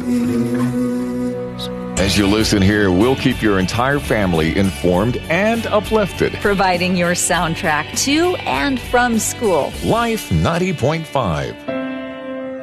As you listen here, we'll keep your entire family informed and uplifted. Providing your soundtrack to and from school. Life 90.5.